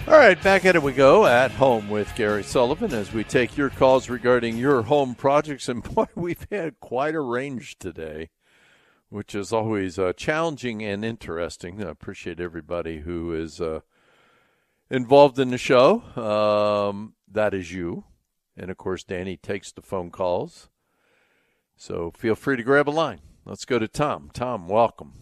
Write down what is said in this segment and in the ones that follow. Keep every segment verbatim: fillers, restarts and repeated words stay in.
All right, back at it we go at home with Gary Sullivan as we take your calls regarding your home projects. And boy, we've had quite a range today, which is always uh, challenging and interesting. I appreciate everybody who is uh, involved in the show. Um, that is you. And, of course, Danny takes the phone calls. So feel free to grab a line. Let's go to Tom. Tom, welcome.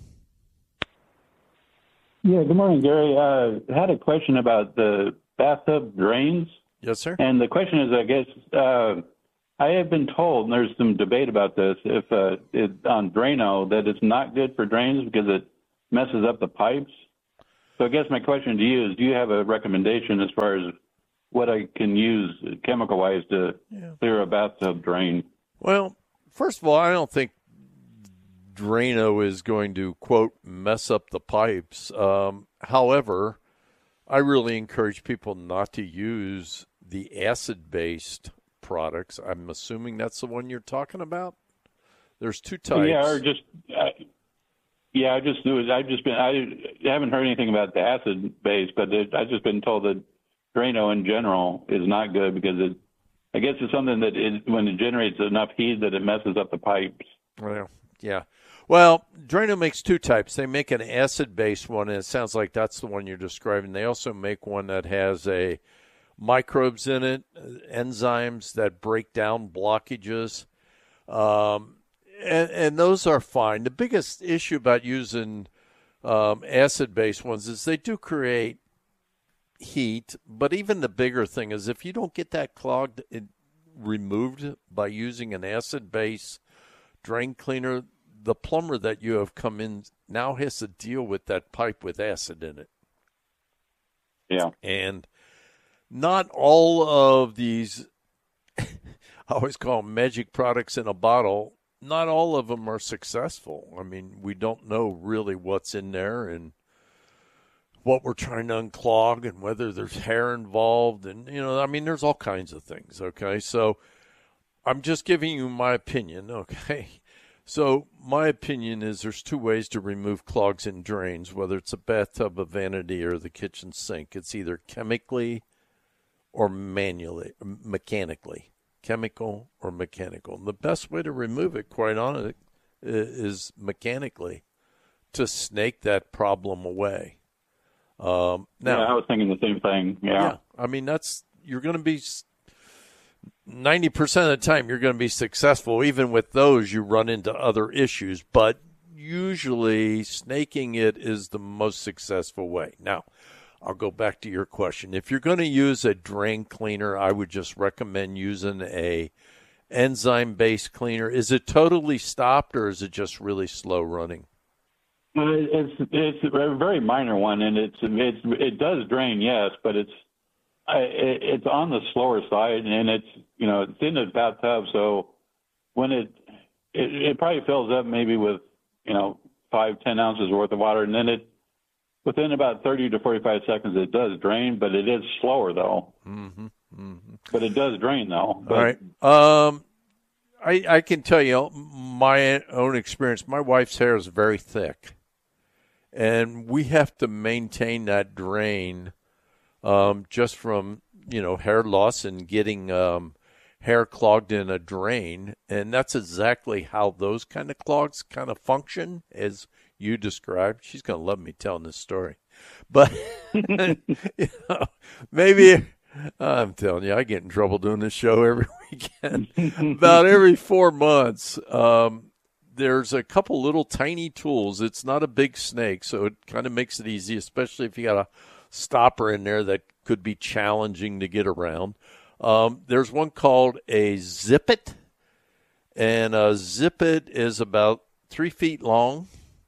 Yeah, good morning, Gary. Uh, I had a question about the bathtub drains. Yes, sir. And the question is, I guess, uh, I have been told, and there's some debate about this, if uh, it, on Drano, that it's not good for drains because it messes up the pipes. So I guess my question to you is, do you have a recommendation as far as what I can use chemical-wise to yeah. clear a bathtub drain? Well, first of all, I don't think Drano is going to, quote, mess up the pipes. Um, however, I really encourage people not to use the acid-based products. I'm assuming that's the one you're talking about? There's two types. Yeah, or just, uh, yeah, I just do it. I've just been, I haven't heard anything about the acid-based, but it, I've just been told that Drano in general is not good because it, I guess it's something that it, when it generates enough heat that it messes up the pipes. Well, yeah. Well, Drano makes two types. They make an acid-based one, and it sounds like that's the one you're describing. They also make one that has a microbes in it, enzymes that break down blockages, um, and, and those are fine. The biggest issue about using um, acid-based ones is they do create heat, but even the bigger thing is if you don't get that clogged it, removed by using an acid-based drain cleaner, the plumber that you have come in now has to deal with that pipe with acid in it. Yeah. And not all of these, I always call them magic products in a bottle, not all of them are successful. I mean, we don't know really what's in there and what we're trying to unclog and whether there's hair involved. And, you know, I mean, there's all kinds of things, okay? So I'm just giving you my opinion, okay? So my opinion is there's two ways to remove clogs in drains, whether it's a bathtub, a vanity, or the kitchen sink. It's either chemically or manually, mechanically, chemical or mechanical. And the best way to remove it, quite honestly, is mechanically to snake that problem away. Um, now, yeah, I was thinking the same thing. Yeah. yeah I mean, that's you're going to be ninety percent of the time you're going to be successful. Even with those, you run into other issues, but usually snaking it is the most successful way. Now, I'll go back to your question. If you're going to use a drain cleaner, I would just recommend using a enzyme-based cleaner. Is it totally stopped or is it just really slow running? It's it's a very minor one, and it's it's it does drain, yes, but it's it's on the slower side, and it's you know it's in the bathtub, so when it it, it probably fills up maybe with you know five ten ounces worth of water, and then it within about thirty to forty-five seconds it does drain, but it is slower though. Mm-hmm. Mm-hmm. But it does drain though. But, all right. Um, I I can tell you my own experience. My wife's hair is very thick. And we have to maintain that drain um, just from, you know, hair loss and getting um, hair clogged in a drain. And that's exactly how those kind of clogs kind of function, as you described. She's going to love me telling this story. But, you know, maybe, I'm telling you, I get in trouble doing this show every weekend. About every four months, um, there's a couple little tiny tools. It's not a big snake, so it kind of makes it easy, especially if you got a stopper in there that could be challenging to get around. Um, there's one called a Zip-It, and a Zip-It is about three feet long,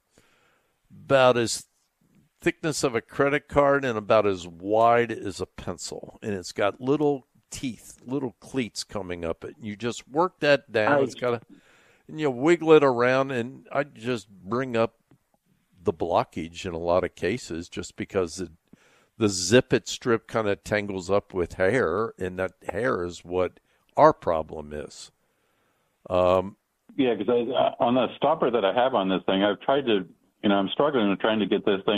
about as thickness of a credit card, and about as wide as a pencil. And it's got little teeth, little cleats coming up it. You just work that down. It's got a And you wiggle it around, and I just bring up the blockage in a lot of cases just because it, the Zip-It strip kind of tangles up with hair, and that hair is what our problem is. Um, yeah, because uh, on the stopper that I have on this thing, I've tried to, you know, I'm struggling with trying to get this thing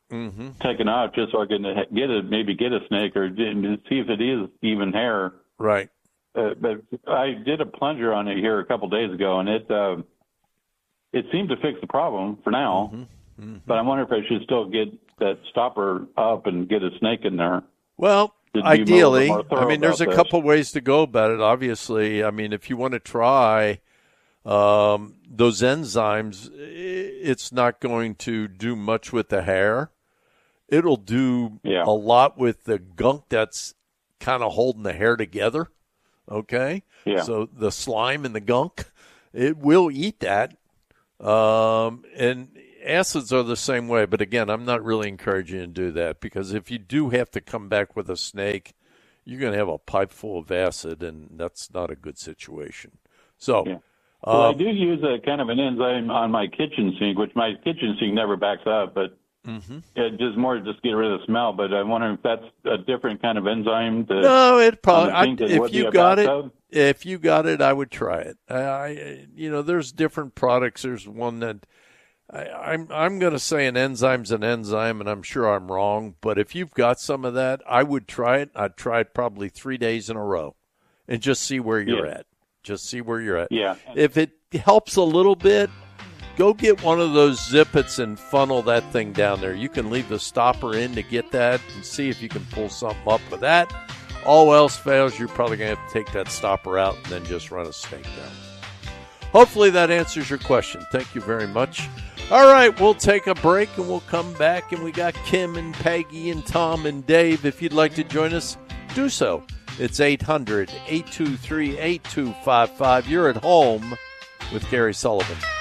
mm-hmm. taken out just so I can get it, maybe get a snake or see if it is even hair. Right. Uh, but I did a plunger on it here a couple days ago, and it uh, it seemed to fix the problem for now. Mm-hmm. Mm-hmm. But I wonder if I should still get that stopper up and get a snake in there. Well, Should ideally, I mean, there's a this. couple ways to go about it. Obviously, I mean, if you want to try um, those enzymes, it's not going to do much with the hair. It'll do yeah. a lot with the gunk that's kind of holding the hair together. Okay? Yeah. So the slime and the gunk, it will eat that. Um, and acids are the same way. But, again, I'm not really encouraging you to do that because if you do have to come back with a snake, you're going to have a pipe full of acid, and that's not a good situation. So, yeah. Well, uh, I do use a kind of an enzyme on my kitchen sink, which my kitchen sink never backs up, but mm-hmm. it just more just get rid of the smell. But I wonder if that's a different kind of enzyme. To, no, it probably. I, it if you got it, if you got it, I would try it. I, I you know, there's different products. There's one that I, I'm I'm going to say an enzyme's an enzyme, and I'm sure I'm wrong. But if you've got some of that, I would try it. I'd try it probably three days in a row, and just see where you're yeah. at. Just see where you're at. Yeah. If it helps a little bit, go get one of those zippets and funnel that thing down there. You can leave the stopper in to get that and see if you can pull something up with that. All else fails, you're probably going to have to take that stopper out and then just run a snake down. Hopefully that answers your question. Thank you very much. All right, we'll take a break and we'll come back. And we got Kim and Peggy and Tom and Dave. If you'd like to join us, do so. It's eight hundred, eight two three, eight two five five. You're at home with Gary Sullivan.